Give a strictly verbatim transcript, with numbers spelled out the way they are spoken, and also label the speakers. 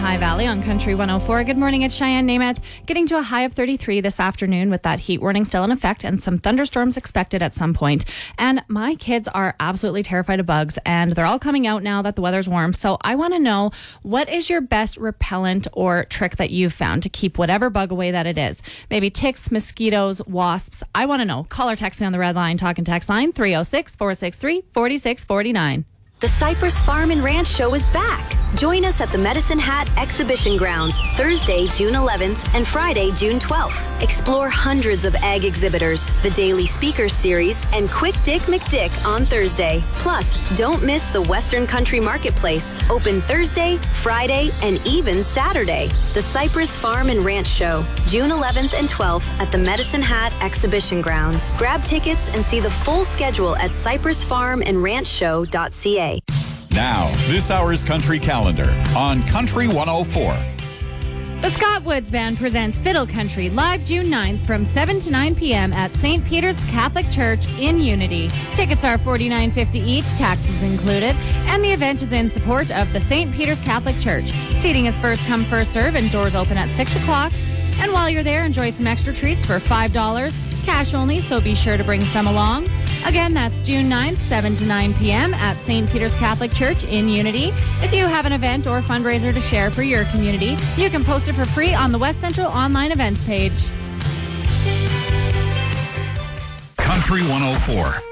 Speaker 1: High Valley on Country one oh four. Good morning, it's Cheyenne Namath. Getting to a high of thirty-three this afternoon with that heat warning still in effect and some thunderstorms expected at some point. And my kids are absolutely terrified of bugs, and they're all coming out now that the weather's warm. So I want to know, what is your best repellent or trick that you've found to keep whatever bug away that it is? Maybe ticks, mosquitoes, wasps. I want to know. Call or text me on the red line, talk and text line, three oh six, four six three, four six four nine.
Speaker 2: The Cypress Farm and Ranch Show is back. Join us at the Medicine Hat Exhibition Grounds Thursday, June eleventh and Friday, June twelfth. Explore hundreds of ag exhibitors, the Daily Speakers Series, and Quick Dick McDick on Thursday. Plus, don't miss the Western Country Marketplace, open Thursday, Friday, and even Saturday. The Cypress Farm and Ranch Show, June eleventh and twelfth at the Medicine Hat Exhibition Grounds. Grab tickets and see the full schedule at cypress farm and ranch show dot c a.
Speaker 3: Now, this hour's country calendar on Country one oh four.
Speaker 1: The Scott Woods Band presents Fiddle Country live June ninth from seven to nine p.m. at Saint Peter's Catholic Church in Unity. Tickets are forty-nine fifty each, taxes included, and the event is in support of the Saint Peter's Catholic Church. Seating is first come, first serve, and doors open at six o'clock. And while you're there, enjoy some extra treats for five dollars. Cash only, so be sure to bring some along. Again, that's June ninth, seven to nine p.m. at Saint Peter's Catholic Church in Unity. If you have an event or fundraiser to share for your community, you can post it for free on the West Central online events page.
Speaker 3: Country one oh four.